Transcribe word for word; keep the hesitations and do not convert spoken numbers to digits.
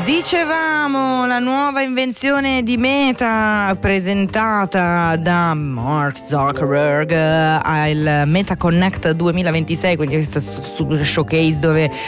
Dicevamo, la nuova invenzione di Meta presentata da Mark Zuckerberg al Meta Connect duemilaventisei, quindi questo super showcase dove